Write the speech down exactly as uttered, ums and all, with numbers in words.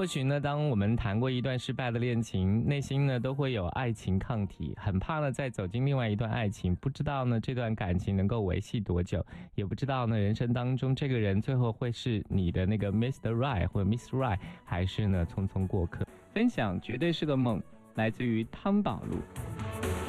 或许呢，当我们谈过一段失败的恋情，内心呢都会有爱情抗体，很怕呢再走进另外一段爱情，不知道呢这段感情能够维系多久，也不知道呢人生当中这个人最后会是你的那个 Mister Right 或者 Miss Right， 还是呢匆匆过客。分享绝对是个梦，来自于汤宝路。